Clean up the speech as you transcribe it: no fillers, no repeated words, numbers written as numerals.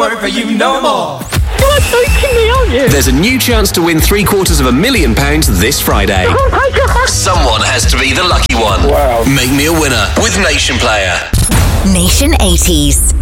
Work for you no more. You're joking me, aren't you? There's a new chance to win £750,000 this Friday. Someone has to be the lucky one. Wow. Make me a winner with Nation Player. Nation 80s.